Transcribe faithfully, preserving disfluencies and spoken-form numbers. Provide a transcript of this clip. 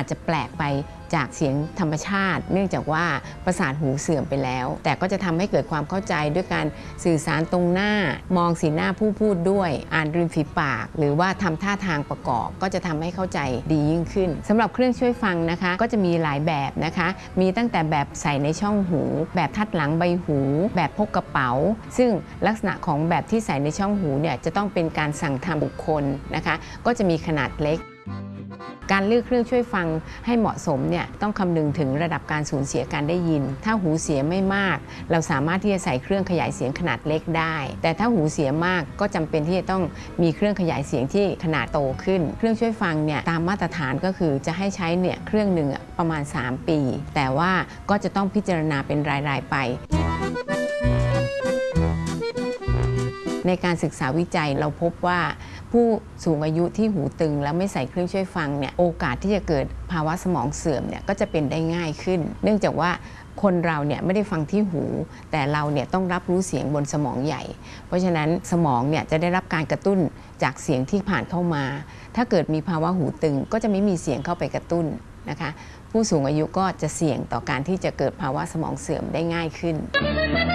อาจจะแปลกไปจากเสียงธรรมชาติเนื่องจากว่าประสาทหูเสื่อมไปแล้วแต่ก็จะทำให้เกิดความเข้าใจด้วยการสื่อสารตรงหน้ามองสีหน้าผู้พูดด้วยอ่านริมฝีปากหรือว่าทำท่าทางประกอบก็จะทำให้เข้าใจดียิ่งขึ้นสำหรับเครื่องช่วยฟังนะคะก็จะมีหลายแบบนะคะมีตั้งแต่แบบใส่ในช่องหูแบบทัดหลังใบหูแบบพกกระเป๋าซึ่งลักษณะของแบบที่ใส่ในช่องหูเนี่ยจะต้องเป็นการสั่งทำบุคคลนะคะก็จะมีขนาดเล็กการเลือกเครื่องช่วยฟังให้เหมาะสมเนี่ยต้องคำนึงถึงระดับการสูญเสียการได้ยินถ้าหูเสียไม่มากเราสามารถที่จะใส่เครื่องขยายเสียงขนาดเล็กได้แต่ถ้าหูเสียมากก็จำเป็นที่จะต้องมีเครื่องขยายเสียงที่ขนาดโตขึ้นเครื่องช่วยฟังเนี่ยตามมาตรฐานก็คือจะให้ใช้เนี่ยเครื่องหนึ่งประมาณสามปีแต่ว่าก็จะต้องพิจารณาเป็นรายๆไปในการศึกษาวิจัยเราพบว่าผู้สูงอายุที่หูตึงแล้วไม่ใส่เครื่องช่วยฟังเนี่ยโอกาสที่จะเกิดภาวะสมองเสื่อมเนี่ยก็จะเป็นได้ง่ายขึ้นเนื่องจากว่าคนเราเนี่ยไม่ได้ฟังที่หูแต่เราเนี่ยต้องรับรู้เสียงบนสมองใหญ่เพราะฉะนั้นสมองเนี่ยจะได้รับการกระตุ้นจากเสียงที่ผ่านเข้ามาถ้าเกิดมีภาวะหูตึงก็จะไม่มีเสียงเข้าไปกระตุ้นนะคะผู้สูงอายุก็จะเสี่ยงต่อการที่จะเกิดภาวะสมองเสื่อมได้ง่ายขึ้น